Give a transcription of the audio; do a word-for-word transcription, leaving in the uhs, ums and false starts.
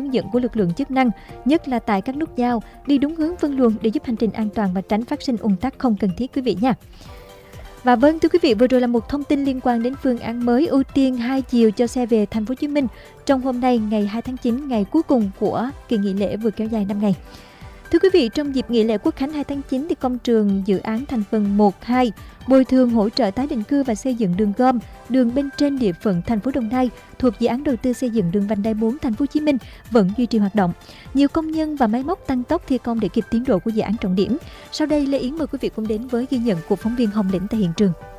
hướng dẫn của lực lượng chức năng, nhất là tại các nút giao, đi đúng hướng phân luồng để giúp hành trình an toàn và tránh phát sinh ùn tắc không cần thiết quý vị nha. Và vâng thưa quý vị, vừa rồi là một thông tin liên quan đến phương án mới ưu tiên hai chiều cho xe về thành phố Hồ Chí Minh trong hôm nay ngày hai tháng chín, ngày cuối cùng của kỳ nghỉ lễ vừa kéo dài năm ngày. Thưa quý vị, trong dịp nghỉ lễ Quốc khánh hai tháng chín thì công trường dự án thành phần một, hai bồi thường hỗ trợ tái định cư và xây dựng đường gom, đường bên trên địa phận thành phố Đồng Nai thuộc dự án đầu tư xây dựng đường vành đai bốn thành phố Hồ Chí Minh vẫn duy trì hoạt động. Nhiều công nhân và máy móc tăng tốc thi công để kịp tiến độ của dự án trọng điểm. Sau đây Lê Yến mời quý vị cùng đến với ghi nhận của phóng viên Hồng Lĩnh tại hiện trường.